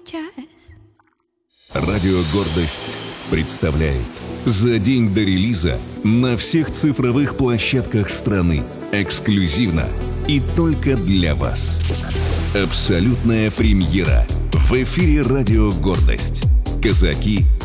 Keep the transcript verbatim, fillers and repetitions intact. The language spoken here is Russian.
сейчас. Радио «Гордость» представляет за день до релиза на всех цифровых площадках страны эксклюзивно и только для вас. Абсолютная премьера в эфире «Радио «Гордость». Казаки